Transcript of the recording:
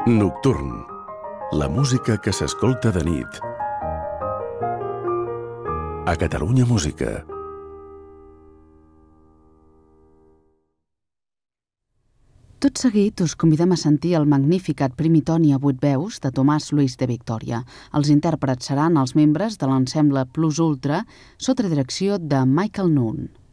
Nocturn. La música que s'escolta de nit. A Catalunya Música. Tot seguit us convidem a sentir el Magnificat Primitoni a 8 veus de Tomàs Luis de Victòria. Els intèrprets seran els membres de l'ensemble Plus Ultra sota direcció de Michael Noon.